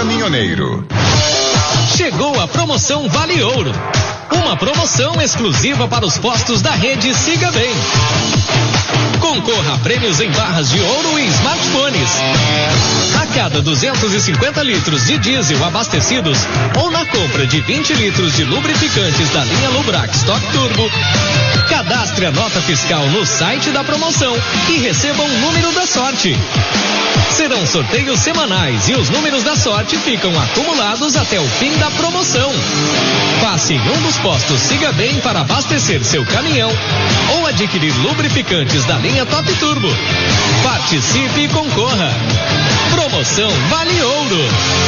Caminhoneiro. Chegou a promoção Vale Ouro. Uma promoção exclusiva para os postos da rede Siga Bem. Concorra a prêmios em barras de ouro e smartphones. A cada 250 litros de diesel abastecidos ou na compra de 20 litros de lubrificantes da linha Lubrax Stock Turbo, cadastre a nota fiscal no site da promoção e receba um número da sorte. Serão sorteios semanais e os números da sorte ficam acumulados até o fim da promoção. Passe em um dos postos Siga Bem para abastecer seu caminhão ou adquirir lubrificantes da linha Top Turbo. Participe e concorra. Promoção Vale Ouro.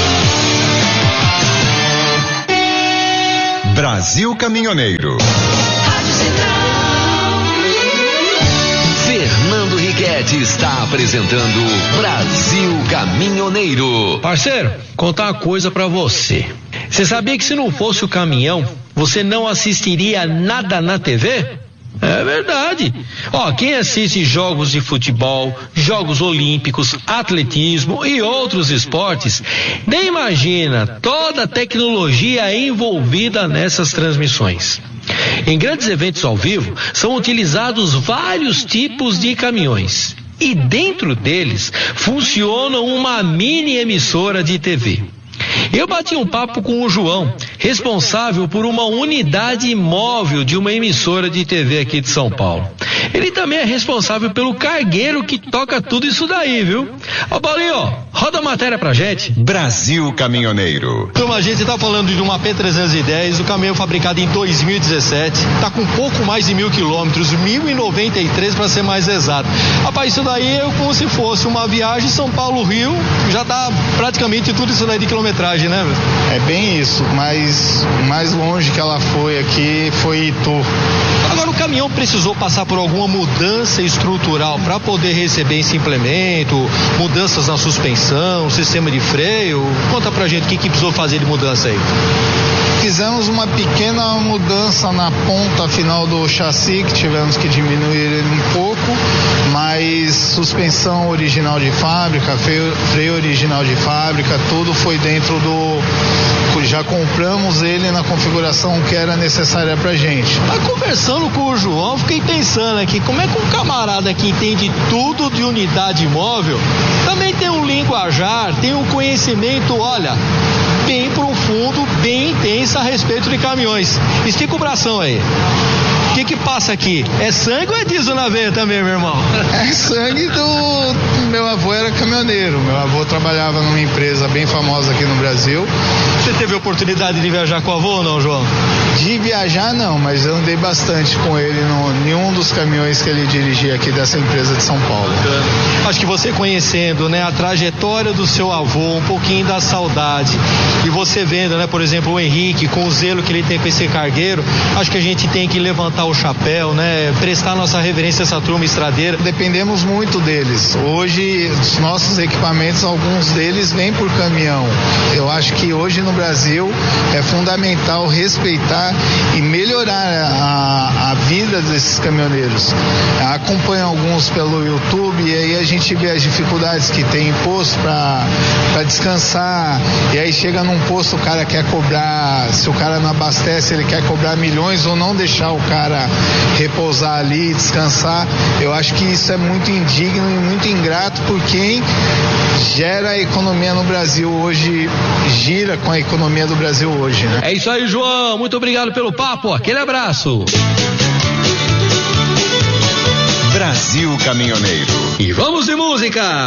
Brasil Caminhoneiro. Fernando Riquetti está apresentando Brasil Caminhoneiro. Parceiro, contar uma coisa pra você. Você sabia que se não fosse o caminhão, você não assistiria nada na TV? É verdade. Quem assiste jogos de futebol, jogos olímpicos, atletismo e outros esportes, nem imagina toda a tecnologia envolvida nessas transmissões. Em grandes eventos ao vivo, são utilizados vários tipos de caminhões. E dentro deles, funciona uma mini emissora de TV. Eu bati um papo com o João, responsável por uma unidade móvel de uma emissora de TV aqui de São Paulo. Ele também é responsável pelo cargueiro que toca tudo isso daí, viu? Paulinho, roda a matéria pra gente. Brasil Caminhoneiro. Então, a gente tá falando de uma P310, o caminhão fabricado em 2017, tá com pouco mais de 1.000 quilômetros, 1.093 para ser mais exato. Rapaz, isso daí é como se fosse uma viagem São Paulo-Rio, já tá praticamente tudo isso daí de quilometragem, né? É bem isso, mas mais longe que ela foi aqui foi Itu. Agora, o caminhão precisou passar por alguma mudança estrutural para poder receber esse implemento, mudanças na suspensão, sistema de freio? Conta pra gente o que precisou fazer de mudança aí. Fizemos uma pequena mudança na ponta final do chassi, que tivemos que diminuir ele um pouco, mas suspensão original de fábrica, freio original de fábrica, tudo foi dentro do... Já compramos ele na configuração que era necessária pra gente. Tá conversando com o João, fiquei pensando aqui, como é que um camarada que entende tudo de unidade móvel, também tem um linguajar, tem um conhecimento, olha, bem profundo, bem intenso a respeito de caminhões. Estica o bração aí. O que passa aqui? É sangue ou é diesel na veia também, meu irmão? É sangue do... Meu avô era caminhoneiro. Meu avô trabalhava numa empresa bem famosa aqui no Brasil. Você teve a oportunidade de viajar com o avô ou não, João? De viajar não, mas eu andei bastante com ele em um dos caminhões que ele dirigia aqui dessa empresa de São Paulo. Acho que você conhecendo, né, a trajetória do seu avô, um pouquinho da saudade, e você vendo, né, por exemplo, o Henrique, com o zelo que ele tem com esse cargueiro, acho que a gente tem que levantar o chapéu, né, prestar nossa reverência a essa turma estradeira. Dependemos muito deles. Hoje, os nossos equipamentos, alguns deles vêm por caminhão. Eu acho que hoje no Brasil é fundamental respeitar e melhorar a vida desses caminhoneiros. Acompanho alguns pelo YouTube e aí a gente vê as dificuldades que tem em posto para descansar, e aí chega num posto, o cara quer cobrar, se o cara não abastece, ele quer cobrar milhões ou não deixar o cara repousar ali e descansar. Eu acho que isso é muito indigno e muito ingrato por quem gera a economia no Brasil hoje, gira com a economia do Brasil hoje, né? É isso aí, João. Muito obrigado pelo papo. Aquele abraço. Brasil Caminhoneiro. E vamos de música.